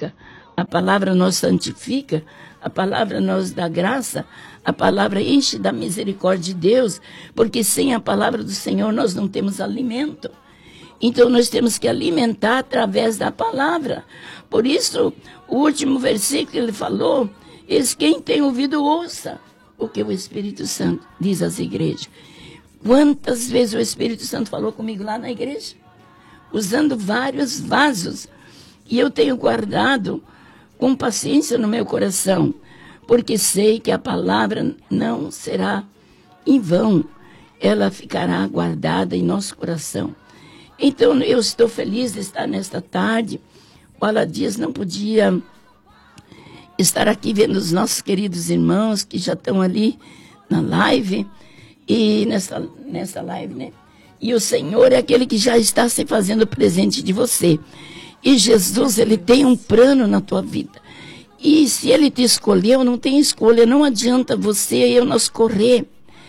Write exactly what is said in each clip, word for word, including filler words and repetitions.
purifica, a palavra nos santifica, a palavra nos dá graça, a palavra enche da misericórdia de Deus, porque sem a palavra do Senhor nós não temos alimento. Então nós temos que alimentar através da palavra. Por isso, o último versículo que ele falou, diz: quem tem ouvido, ouça o que o Espírito Santo diz às igrejas. Quantas vezes o Espírito Santo falou comigo lá na igreja? Usando vários vasos. E eu tenho guardado com paciência no meu coração, porque sei que a palavra não será em vão. Ela ficará guardada em nosso coração. Então, eu estou feliz de estar nesta tarde. O Aladias não podia estar aqui vendo os nossos queridos irmãos que já estão ali na live, e nessa, nessa live, né? E o Senhor é aquele que já está se fazendo presente de você. E Jesus, ele tem um plano na tua vida. E se ele te escolheu, não tem escolha, não adianta você e eu nós correr.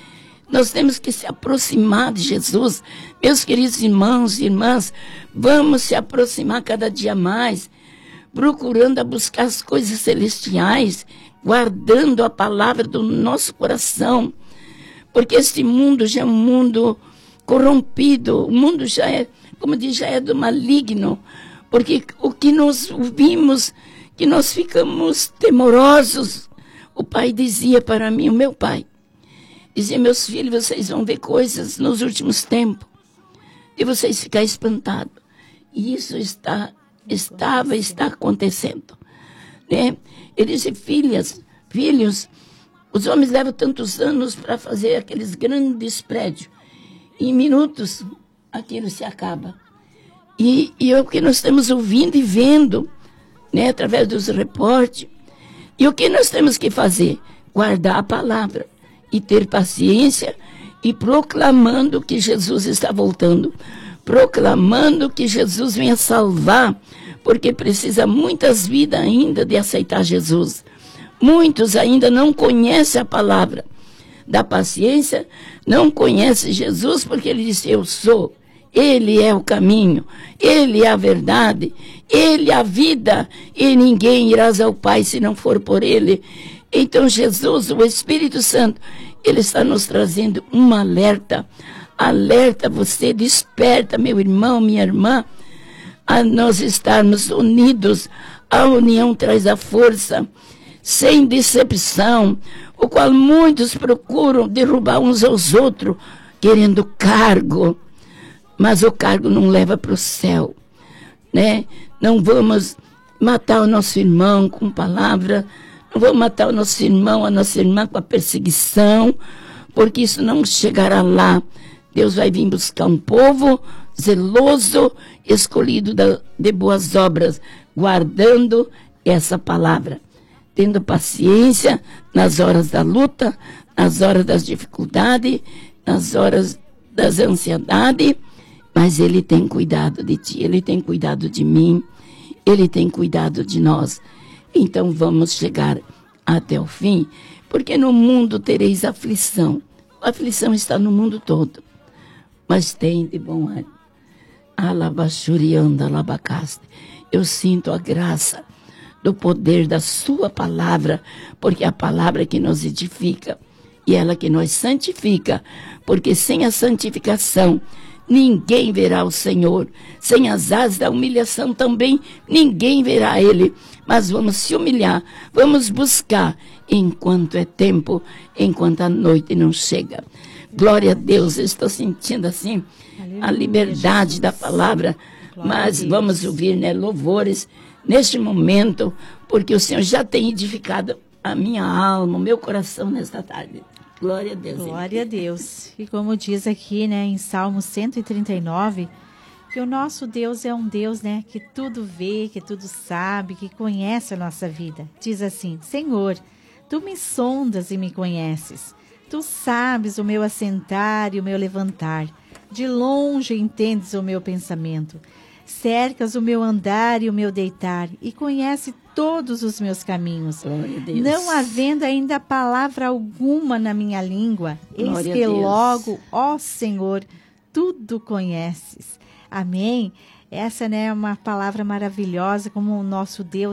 Nós temos que se aproximar de Jesus. Meus queridos irmãos e irmãs, vamos se aproximar cada dia mais, procurando a buscar as coisas celestiais, guardando a palavra do nosso coração. Porque este mundo já é um mundo corrompido, o mundo já é, como diz, já é do maligno. Porque o que nós vimos, que nós ficamos temorosos. O pai dizia para mim, o meu pai, dizia: meus filhos, vocês vão ver coisas nos últimos tempos, e vocês ficar espantados. E isso está, estava, está acontecendo. Né? Ele disse: filhas, filhos, os homens levam tantos anos para fazer aqueles grandes prédios. Em minutos, aquilo se acaba. E, e é o que nós estamos ouvindo e vendo, né, através dos repórteres. E o que nós temos que fazer? Guardar a palavra e ter paciência e proclamando que Jesus está voltando. Proclamando que Jesus venha salvar, porque precisa muitas vidas ainda de aceitar Jesus. Muitos ainda não conhecem a palavra da paciência, não conhecem Jesus, porque ele disse: eu sou. Ele é o caminho, Ele é a verdade, Ele é a vida, e ninguém irás ao Pai se não for por Ele. Então Jesus, o Espírito Santo, Ele está nos trazendo um alerta. Alerta você, desperta, meu irmão, minha irmã, a nós estarmos unidos. A união traz a força, sem decepção, o qual muitos procuram derrubar uns aos outros, querendo cargo. Mas o cargo não leva para o céu, né? Não vamos matar o nosso irmão com palavra, não vamos matar o nosso irmão, a nossa irmã com a perseguição, porque isso não chegará lá. Deus vai vir buscar um povo zeloso, escolhido da, de boas obras, guardando essa palavra, tendo paciência nas horas da luta, nas horas das dificuldades, nas horas das ansiedades. Mas Ele tem cuidado de ti, Ele tem cuidado de mim, Ele tem cuidado de nós. Então vamos chegar até o fim, porque no mundo tereis aflição. A aflição está no mundo todo, mas tem de bom ânimo. Alabachurianda, alabacaste. Eu sinto a graça do poder da sua palavra, porque é a palavra que nos edifica e ela que nos santifica, porque sem a santificação ninguém verá o Senhor. Sem as asas da humilhação também ninguém verá Ele. Mas vamos se humilhar, vamos buscar enquanto é tempo, enquanto a noite não chega. Glória a Deus, eu estou sentindo assim a liberdade da palavra. Mas vamos ouvir, né, louvores neste momento, porque o Senhor já tem edificado a minha alma, o meu coração nesta tarde. Glória a Deus. Glória a Deus. E como diz aqui, né, em Salmo cento e trinta e nove, que o nosso Deus é um Deus, né, que tudo vê, que tudo sabe, que conhece a nossa vida. Diz assim: Senhor, Tu me sondas e me conheces. Tu sabes o meu assentar e o meu levantar. De longe entendes o meu pensamento. Cercas o meu andar e o meu deitar, e conhece todos os meus caminhos. Não havendo ainda palavra alguma na minha língua, eis que logo, ó Senhor, tudo conheces. Amém? Essa, né, é uma palavra maravilhosa, como o nosso Deus